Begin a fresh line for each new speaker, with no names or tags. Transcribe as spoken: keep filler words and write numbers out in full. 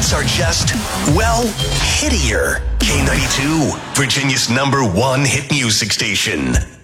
hits are just, well, hittier. K ninety-two, Virginia's number one hit music station.